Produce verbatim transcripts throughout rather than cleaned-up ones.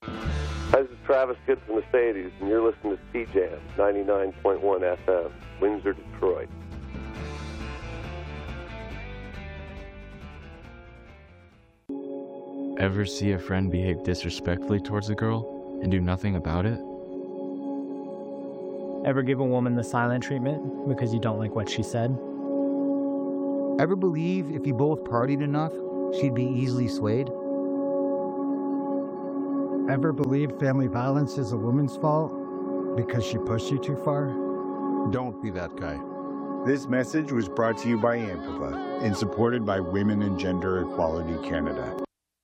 Hi, this is Travis Goodson Mercedes, and you're listening to C-Jam ninety-nine point one F M, Windsor, Detroit. Ever see a friend behave disrespectfully towards a girl and do nothing about it? Ever give a woman the silent treatment because you don't like what she said? Ever believe if you both partied enough, she'd be easily swayed? Ever believe family violence is a woman's fault because she pushed you too far? Don't be that guy. This message was brought to you by Amplify and supported by Women and Gender Equality Canada.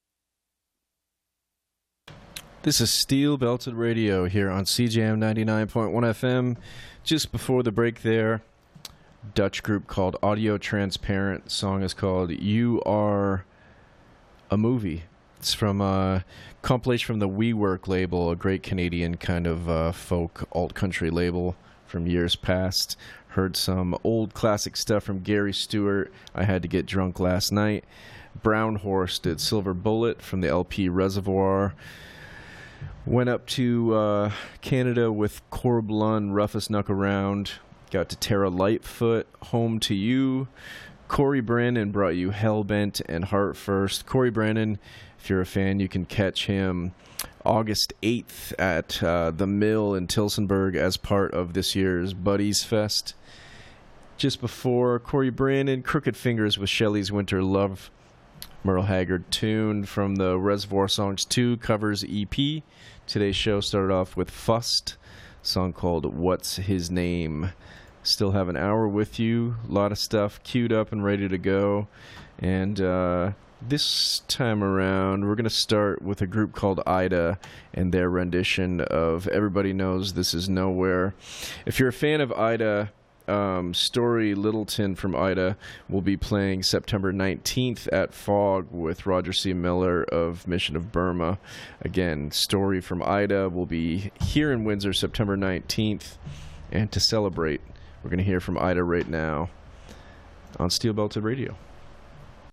This is Steel Belted Radio here on C J M ninety-nine point one F M. Just before the break there, Dutch group called Audio Transparent. The song is called You Are a Movie. It's from a compilation from the We Work label, a great Canadian kind of uh, folk alt-country label from years past. Heard some old classic stuff from Gary Stewart, I Had to Get Drunk Last Night. Brown Horse did Silver Bullet from the L P Reservoir. Went up to uh, Canada with Corblun, Roughest Knuck Around. Got to Tara Lightfoot, Home to You. Corey Brandon brought you Hellbent and Heart First. Corey Brandon, if you're a fan, you can catch him August eighth at uh, the Mill in Tilsonburg as part of this year's Buddies Fest. Just before Corey Brandon, Crooked Fingers with Shelley's Winter Love. Merle Haggard tune from the Reservoir Songs two covers E P. Today's show started off with Fust, a song called What's His Name. Still have an hour with you, a lot of stuff queued up and ready to go. And uh, this time around, we're going to start with a group called Ida and their rendition of Everybody Knows This Is Nowhere. If you're a fan of Ida, Um, Story Littleton from Ida will be playing September nineteenth at Fog with Roger C. Miller of Mission of Burma. Again, Story from Ida will be here in Windsor September nineteenth. And to celebrate, we're going to hear from Ida right now on Steel Belted Radio.